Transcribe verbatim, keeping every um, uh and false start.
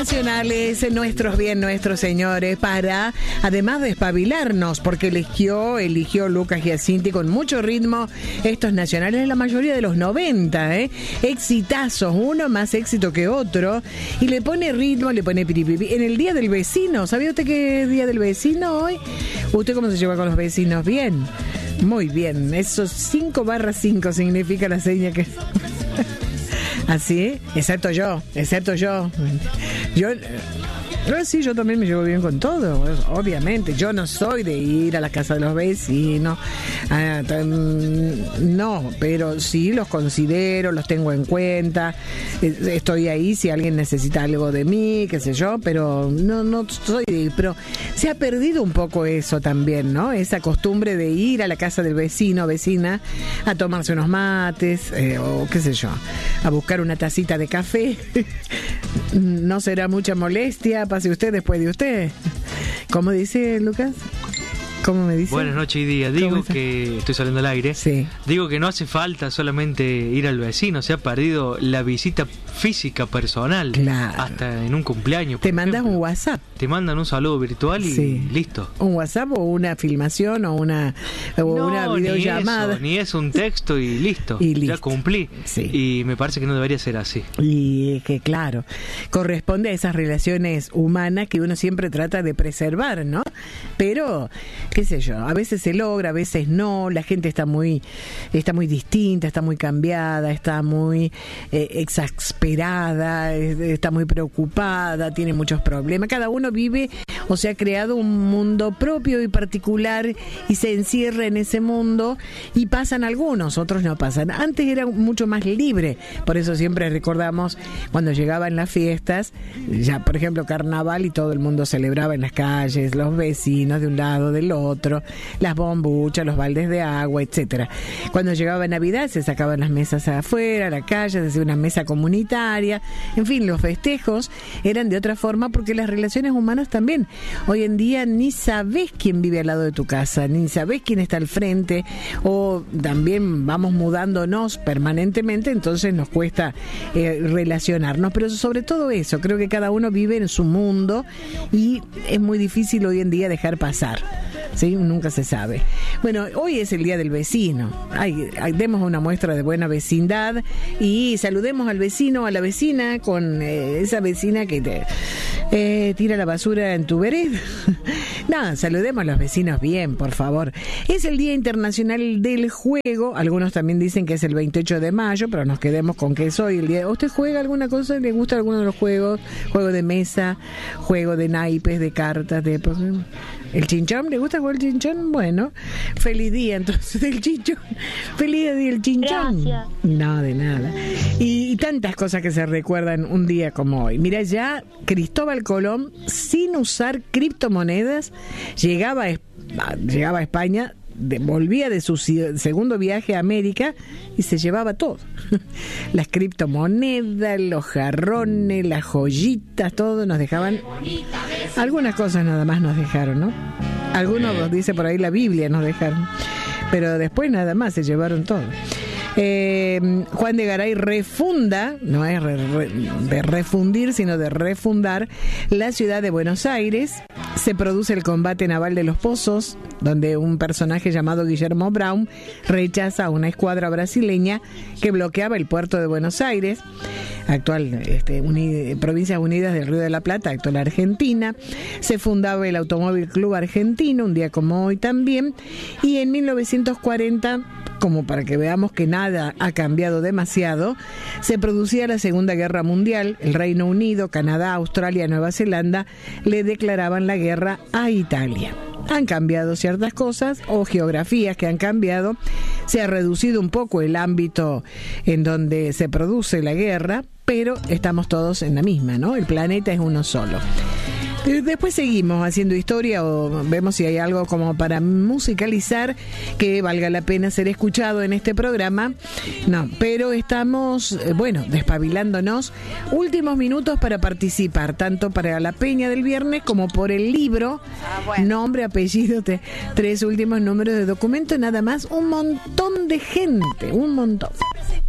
nacionales, nuestros bien, nuestros señores, para, además de espabilarnos, porque eligió, eligió Lucas Giacinti con mucho ritmo estos nacionales, la mayoría de los noventa, ¿eh? Exitazos, uno más éxito que otro, y le pone ritmo, le pone piripipi. En el Día del Vecino, ¿sabía usted qué es Día del Vecino hoy? ¿Usted cómo se lleva con los vecinos? Bien, muy bien, esos cinco barra cinco significa la seña que... Así, excepto yo, excepto yo. Yo, pero sí, yo también me llevo bien con todo, obviamente. Yo no soy de ir a la casa de los vecinos, ah, no, pero sí los considero, los tengo en cuenta. Estoy ahí si alguien necesita algo de mí, qué sé yo, pero no, no soy de ir. Pero se ha perdido un poco eso también, ¿no? Esa costumbre de ir a la casa del vecino o vecina a tomarse unos mates, eh, o qué sé yo, a buscar una tacita de café. No será mucha molestia, pase usted después de usted. ¿Cómo dice Lucas? ¿Cómo me dice? Buenas noches y día. Digo que estoy saliendo al aire. Sí. Digo que no hace falta solamente ir al vecino, se ha perdido la visita física personal. Claro. Hasta en un cumpleaños. Te mandas ejemplo. un WhatsApp. Te mandan un saludo virtual y sí. Listo. Un WhatsApp o una filmación o una, o no, una videollamada. Ni, ni es un texto y listo. Y listo. Ya cumplí. Sí. Y me parece que no debería ser así. Y que claro, corresponde a esas relaciones humanas que uno siempre trata de preservar, ¿no? Pero, qué sé yo, a veces se logra, a veces no, la gente está muy, está muy distinta, está muy cambiada, está muy eh, exasperada, está muy preocupada, tiene muchos problemas. Cada uno vive o se ha creado un mundo propio y particular y se encierra en ese mundo y pasan algunos, otros no pasan. Antes era mucho más libre, por eso siempre recordamos cuando llegaban las fiestas, ya por ejemplo carnaval y todo el mundo celebraba en las calles, los vecinos de un lado, del otro, las bombuchas, los baldes de agua, etcétera. Cuando llegaba Navidad se sacaban las mesas afuera, a la calle, se hacía una mesa comunitaria, en fin, los festejos eran de otra forma porque las relaciones humanas también. Hoy en día ni sabés quién vive al lado de tu casa, ni sabés quién está al frente, o también vamos mudándonos permanentemente, entonces nos cuesta eh, relacionarnos, pero sobre todo eso, creo que cada uno vive en su mundo y es muy difícil hoy en día dejar pasar. ¿Sí? Nunca se sabe. Bueno, hoy es el Día del Vecino. Ay, ay, demos una muestra de buena vecindad y saludemos al vecino, a la vecina, con eh, esa vecina que te eh, tira la basura en tu vereda. Nada, saludemos a los vecinos bien, por favor. Es el Día Internacional del Juego. Algunos también dicen que es el veintiocho de mayo, pero nos quedemos con que es hoy el día. ¿Usted juega alguna cosa? ¿Le gusta alguno de los juegos? Juego de mesa, juego de naipes, de cartas, de... ¿El chinchón? ¿Le gusta jugar el chinchón? Bueno, feliz día entonces del chinchón. Feliz día del chinchón. Gracias. No, de nada. Y, y tantas cosas que se recuerdan un día como hoy. Mira, ya Cristóbal Colón, sin usar criptomonedas, llegaba a, llegaba a España, de, volvía de su segundo viaje a América y se llevaba todo. Las criptomonedas, los jarrones, las joyitas, todo nos dejaban. Algunas cosas nada más nos dejaron, ¿no? Algunos, dice por ahí, la Biblia nos dejaron. Pero después nada más, se llevaron todo. Eh, Juan de Garay refunda, no es re, re, de refundir, sino de refundar la ciudad de Buenos Aires. Se produce el combate naval de los Pozos, donde un personaje llamado Guillermo Brown rechaza a una escuadra brasileña que bloqueaba el puerto de Buenos Aires, actual este, uni, Provincias Unidas del Río de la Plata, actual Argentina. Se fundaba el Automóvil Club Argentino, un día como hoy también, y en mil novecientos cuarenta, como para que veamos que nada ha cambiado demasiado, se producía la Segunda Guerra Mundial. El Reino Unido, Canadá, Australia, Nueva Zelanda le declaraban la guerra a Italia. Han cambiado ciertas cosas o geografías que han cambiado, se ha reducido un poco el ámbito en donde se produce la guerra, pero estamos todos en la misma, ¿no? El planeta es uno solo. Después seguimos haciendo historia o vemos si hay algo como para musicalizar que valga la pena ser escuchado en este programa. No, pero estamos, bueno, despabilándonos. Últimos minutos para participar, tanto para la peña del viernes como por el libro. Ah, bueno. Nombre, apellido, te, tres últimos números de documento, nada más. Un montón de gente, un montón.